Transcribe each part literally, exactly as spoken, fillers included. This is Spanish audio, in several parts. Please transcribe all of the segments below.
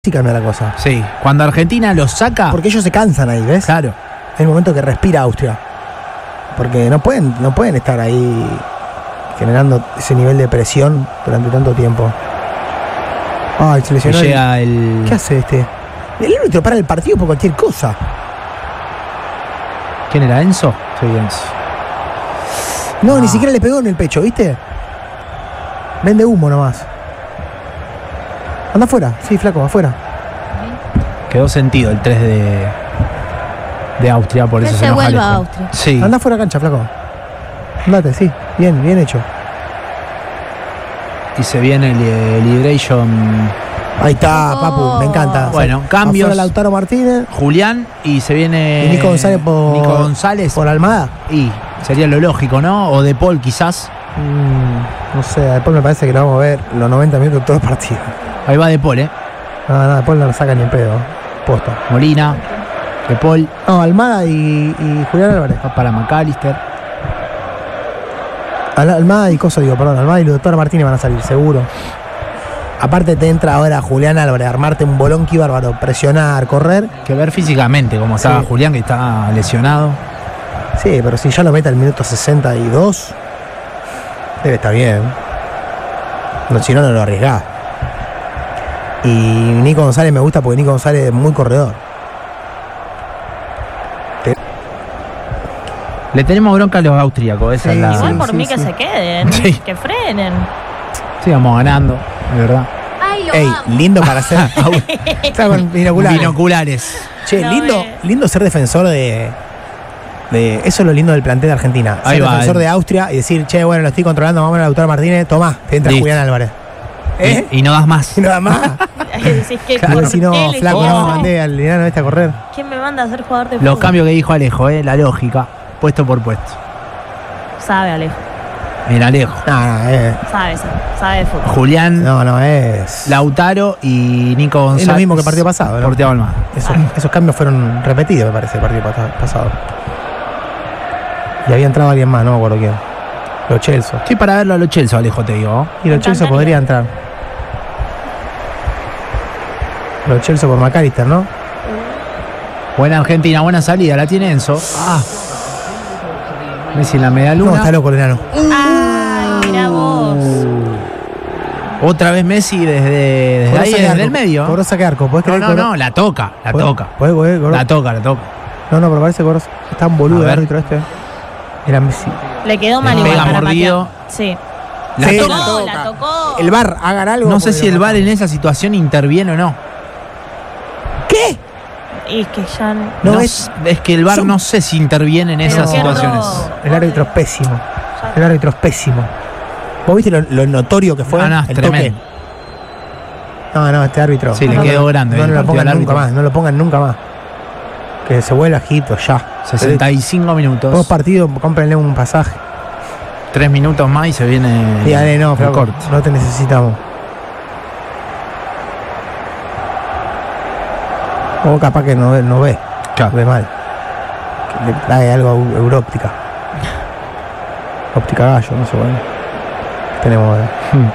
Sí cambia la cosa. Sí, cuando Argentina los saca. Porque ellos se cansan ahí, ¿ves? Claro. Es el momento que respira Austria. Porque no pueden, no pueden estar ahí generando ese nivel de presión durante tanto tiempo. Ay, se lesionó. Llega el... ¿Qué hace este? El árbitro para el partido por cualquier cosa. ¿Quién era? ¿Enzo? Sí, Enzo. No, Ah. ni siquiera le pegó en el pecho, ¿viste? Vende humo nomás. Anda afuera, sí, flaco, afuera. Quedó sentido el tres de, de Austria, por Que eso se se enoja vuelva Alejo. a Austria. Sí. Anda afuera cancha, flaco. Andate, sí. Bien, bien hecho. Y se viene el, el Liberation. Ahí está, Oh. papu, me encanta. Bueno, cambios. Afuera Lautaro Martínez Julián y se viene. y Nico González por, Nico González. por Almada. Y sería lo lógico, ¿no? O De Paul quizás. Mm, no sé, después me parece que lo vamos a ver los noventa minutos de todo el partido. Ahí va De Paul, ¿eh? No, no, después no lo sacan ni en pedo. Posta. Molina, De Paul, No, Almada y, y Julián Álvarez. va para McAllister. Al- Almada y Coso, digo, perdón. Almada y Lautaro Martínez van a salir, seguro. Aparte te entra ahora Julián Álvarez, armarte un bolonqui bárbaro, presionar, correr. Que ver físicamente cómo estaba Sí. Julián, que está lesionado. Sí, pero si ya lo mete al minuto sesenta y dos, debe estar bien. No, si no, no lo arriesgás. Y Nico González me gusta porque Nico González es muy corredor. Le tenemos bronca a los austríacos, esa Sí, es la. Igual sí, por sí, mí que sí. se queden, Sí. que frenen. Sigamos ganando, de verdad. Ay, lo Ey, amo. lindo para ser. Está con binoculares. Binoculares. Che, No, lindo, eh. lindo ser defensor de, de. Eso es lo lindo del plantel de Argentina. Ahí Ser va, defensor eh. de Austria y decir, che, bueno, lo estoy controlando, vamos a Lautaro Martínez, tomá, te entra Listo. Julián Álvarez. ¿Eh? Y, y no das más. Y nada más. Decís que Claro, ¿por si qué no, le flaco, quiero no hacer? mandé al enano este a correr. ¿Quién me manda a ser jugador de Los fútbol? cambios que dijo Alejo, ¿eh? La lógica. Puesto por puesto. Sabe, Alejo. El Alejo. No, no, eh. Sabe, sabe, sabe de fútbol. Julián, No, no, es. Lautaro y Nico González. Es lo mismo que el partido pasado, ¿no? Por Thiago Almada. Esos, esos cambios fueron repetidos, me parece, el partido pas- pasado. Y había entrado alguien más, no me acuerdo quién. Los Chelsea. Estoy para verlo a los Chelsea, Alejo, te digo. Y los Me Chelsea encantaría. podría entrar. Los Chelsea por McAllister, ¿no? Buena Argentina, buena salida, la tiene Enzo. Ah. Messi en la media No, luna. está loco el enano. Ay, mira vos. Otra vez Messi desde, desde Cobró ahí, saque desde arco, el medio. Cobró saque arco. ¿Podés No, creer no, que cobró? no, la toca, la ¿Podés- toca. podés- podés- cobró? La toca, la toca. No, no, pero parece que cobró. Está un A boludo el ver. árbitro este. Era Messi. Le quedó Le mal igual pega para mordido. patear. Sí. La Sí, toca. la No, toca. la tocó. El V A R, hagan algo. No sé porque si lo el V A R en matan. esa situación interviene o no. ¿Qué? Y es que ya... No, No es- es, es que el V A R son- no sé si interviene en Pero esas qué situaciones. horror. El árbitro es pésimo. El árbitro es pésimo. ¿Vos viste lo, lo notorio que fue? No, no, es el tremendo. toque. No, no, este árbitro. Sí, le no, quedó no, grande No, el no lo partido pongan al nunca árbitro. más. No lo pongan nunca más. Que se vuelva Egipto, ya. sesenta y cinco minutos. Dos partidos, cómprenle un pasaje. Tres minutos más y se viene Dígale, no, el flaco, corte. no te necesitamos. O capaz que no, ve- no ve, Claro. ve mal. Que le trae algo a Eu- Európtica. Óptica Gallo, no sé, bueno. Tenemos ahora. Hmm.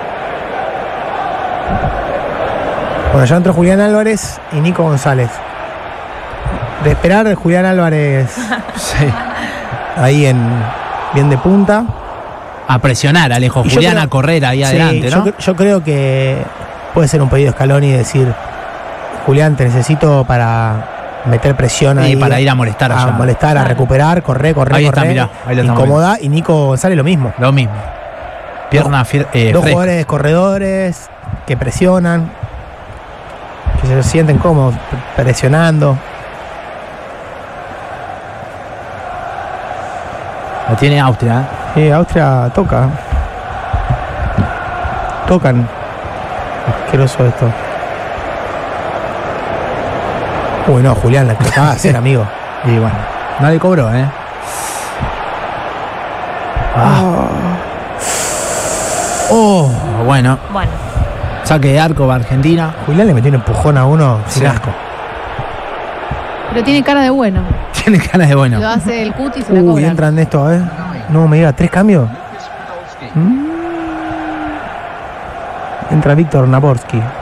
Bueno, ya entró Julián Álvarez y Nico González. De esperar, Julián Álvarez Sí. ahí en bien de punta. A presionar, Alejo. Y yo Julián creo- a correr ahí Sí, adelante, yo, ¿no? cre- yo creo que puede ser un pedido Scaloni y decir, Julián, te necesito para meter presión Y ahí. para ir a molestar a allá. molestar, a Claro. recuperar, correr, correr, Ahí está, correr. mirá, ahí lo estamos Incomodar, y Nico González lo mismo. Lo mismo. Pierna fier- eh, Dos fresca. jugadores corredores que presionan, que se sienten cómodos pre- presionando. La tiene Austria, ¿eh? Sí, Austria toca. Tocan. Asqueroso esto. Uy, no, Julián, la que acaba de hacer, amigo. Y bueno, nadie cobró, ¿eh? Ah. Oh, bueno, Bueno, saque de arco para Argentina. Julián le metió un empujón a uno sin Sí. asco. Pero tiene cara de bueno. Tiene ganas de bueno. Lo hace el cuti y se la Uy, cobra. entran de esto, ¿eh? No, me diga, ¿tres cambios? Mm. Entra Víctor Naborski.